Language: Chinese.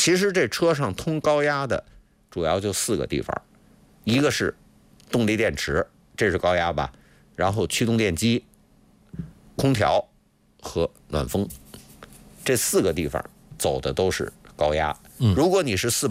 其实这车上通高压的主要就4个地方，一个是动力电池，这是高压吧，然后驱动电机、空调和暖风，这4个地方走的都是高压。如果你是400